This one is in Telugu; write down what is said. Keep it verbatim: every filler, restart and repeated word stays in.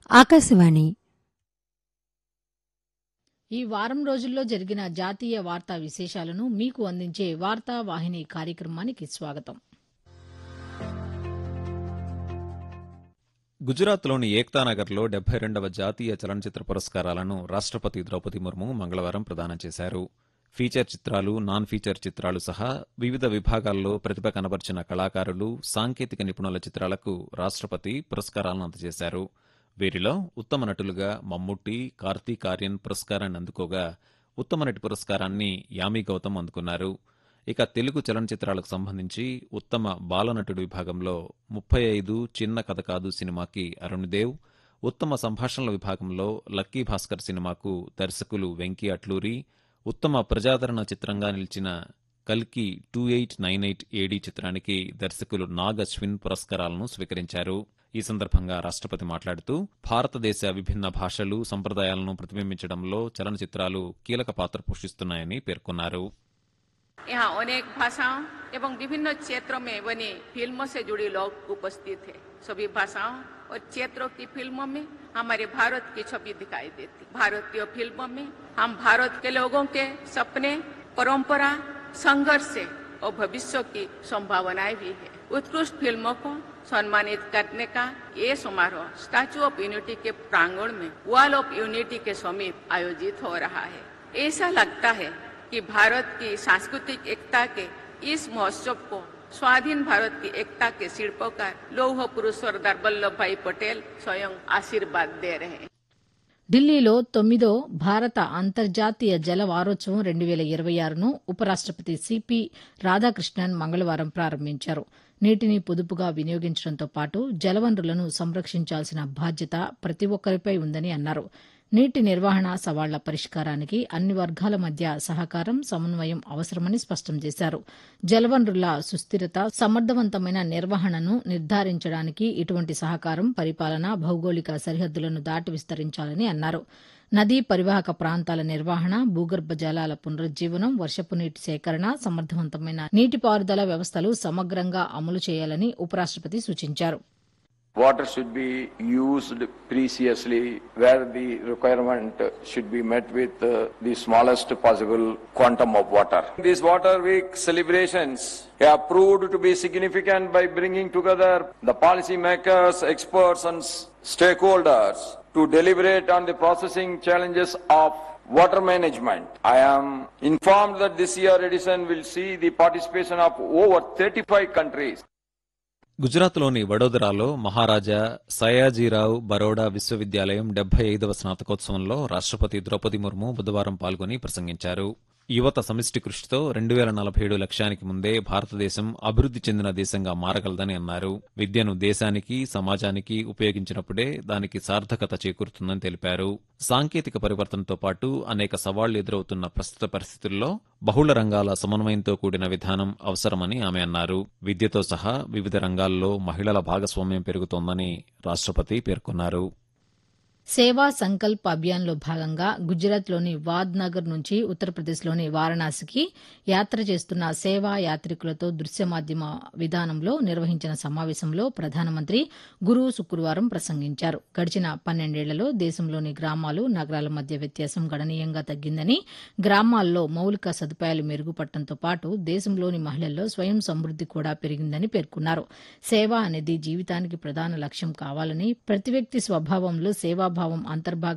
ఆకాశవాణి ఈ వారం రోజుల్లో జరిగిన జాతీయ వార్తా విశేషాలను మీకు అందించే వార్తా వాహిని కార్యక్రమానికి స్వాగతం. గుజరాత్లోని ఏక్తానగర్లో డెబ్బై రెండవ జాతీయ చలనచిత్ర పురస్కారాలను రాష్ట్రపతి ద్రౌపది ముర్ము మంగళవారం ప్రదానం చేశారు. ఫీచర్ చిత్రాలు, నాన్ ఫీచర్ చిత్రాలు సహా వివిధ విభాగాల్లో ప్రతిభ కనబర్చిన కళాకారులు, సాంకేతిక నిపుణుల చిత్రాలకు రాష్ట్రపతి పురస్కారాలను అందజేశారు. వీరిలో ఉత్తమ నటులుగా మమ్ముట్టి, కార్తీక్ ఆర్యన్ పురస్కారాన్ని అందుకోగా ఉత్తమ నటి పురస్కారాన్ని యామి గౌతమ్ అందుకున్నారు. ఇక తెలుగు చలనచిత్రాలకు సంబంధించి ఉత్తమ బాలనటుడు విభాగంలో ముప్పై ఐదు చిన్న కథ కాదు సినిమాకి అరుణ్దేవ్, ఉత్తమ సంభాషణల విభాగంలో లక్కీ భాస్కర్ సినిమాకు దర్శకులు వెంకీ అట్లూరి, ఉత్తమ ప్రజాదరణ చిత్రంగా నిలిచిన కల్కి టూ ఎయిట్ నైన్ ఎయిట్ ఏడీ చిత్రానికి దర్శకులు నాగ్ అశ్విన్ పురస్కారాలను స్వీకరించారు. ఈ సందర్భంగా రాష్ట్రపతి మాట్లాడుతూ భారతదేశ విభిన్న భాషలు, సంప్రదాయాలను ప్రతిబింబించడంలో చలనచిత్రాలు కీలక పాత్ర పోషిస్తున్నాయని పేర్కొన్నారు. यहाँ अनेक भाषाओं एवं विभिन्न क्षेत्रों में बनी फिल्मों से जुड़े लोग उपस्थित हैं। सभी भाषाओं और क्षेत्रों की फिल्मों में हमारे भारत की छवि दिखाई देती। भारतीय फिल्मों में हम भारत के लोगों के सपने, परंपरा, संघर्ष और भविष्य की संभावनाएं भी है। उत्कृष्ट फिल्मों को सम्मानित करने का ये समारोह स्टैच्यू ऑफ यूनिटी के प्रांगण में वॉल ऑफ यूनिटी के समीप आयोजित हो रहा है। ऐसा लगता है कि भारत की सांस्कृतिक एकता के इस महोत्सव को स्वाधीन भारत की एकता के शिल्पकार लौह पुरुष सरदार वल्लभ भाई पटेल स्वयं आशीर्वाद दे रहे हैं. ఢిల్లీలో తొమ్మిదో భారత అంతర్జాతీయ జల వారోత్సవం రెండు వేల ఇరవై ఆరును ఉపరాష్ట్రపతి సిపి రాధాకృష్ణన్ మంగళవారం ప్రారంభించారు. నీటిని పొదుపుగా వినియోగించడంతో పాటు జలవనరులను సంరక్షించాల్సిన బాధ్యత ప్రతి ఒక్కరిపై ఉందని అన్నారు. నీటి నిర్వహణ సవాళ్ల పరిష్కారానికి అన్ని వర్గాల మధ్య సహకారం, సమన్వయం అవసరమని స్పష్టం చేశారు. జలవనరుల సుస్థిరత, సమర్థవంతమైన నిర్వహణను నిర్ధారించడానికి ఇటువంటి సహకారం, పరిపాలన భౌగోళిక సరిహద్దులను దాటి విస్తరించాలని అన్నారు. నదీ పరివాహక ప్రాంతాల నిర్వహణ, భూగర్భ జలాల పునరుజ్జీవనం, వర్షపు నీటి సేకరణ, సమర్థవంతమైన నీటిపారుదల వ్యవస్థలు సమగ్రంగా అమలు చేయాలని ఉపరాష్ట్రపతి సూచించారు. Water should be used preciously where the requirement should be met with uh, the smallest possible quantum of water. These Water Week celebrations have proved to be significant by bringing together the policy makers, experts and stakeholders to deliberate on the processing challenges of water management. I am informed that this year edition will see the participation of over thirty-five countries. గుజరాత్లోని వడోదరాలో మహారాజా సయాజీరావు బరోడా విశ్వవిద్యాలయం డెబ్బై ఐదవ స్నాతకోత్సవంలో రాష్ట్రపతి ద్రౌపది ముర్ము బుధవారం పాల్గొని ప్రసంగించారు. యువత సమిష్టి కృషితో రెండు వేల నలభై ఏడు లక్ష్యానికి ముందే భారతదేశం అభివృద్ది చెందిన దేశంగా మారగలదని అన్నారు. విద్యను దేశానికి, సమాజానికి ఉపయోగించినప్పుడే దానికి సార్థకత చేకూరుతుందని తెలిపారు. సాంకేతిక పరివర్తనతో పాటు అనేక సవాళ్లు ఎదురవుతున్న ప్రస్తుత పరిస్థితుల్లో బహుళ రంగాల సమన్వయంతో కూడిన విధానం అవసరమని ఆమె అన్నారు. విద్యతో సహా వివిధ రంగాల్లో మహిళల భాగస్వామ్యం పెరుగుతోందని రాష్ట్రపతి పేర్కొన్నారు. సేవా సంకల్ప్ అభియాన్లో భాగంగా గుజరాత్లోని వాద్నగర్ నుంచి ఉత్తరప్రదేశ్లోని వారణాసికి యాత్ర చేస్తున్న సేవా యాత్రికులతో దృశ్య మాధ్యమ విధానంలో నిర్వహించిన సమావేశంలో ప్రధానమంత్రి గురు శుక్రవారం ప్రసంగించారు. గడిచిన పన్నెండేళ్లలో దేశంలోని గ్రామాలు, నగరాల మధ్య వ్యత్యాసం గణనీయంగా తగ్గిందని, గ్రామాల్లో మౌలిక సదుపాయాలు మెరుగుపడటంతో పాటు దేశంలోని మహిళల్లో స్వయం సమృద్ది కూడా పెరిగిందని పేర్కొన్నారు. సేవ అనేది జీవితానికి ప్రధాన లక్ష్యం కావాలని, ప్రతి వ్యక్తి స్వభావంలో సేవా భావం అంతర్భాగం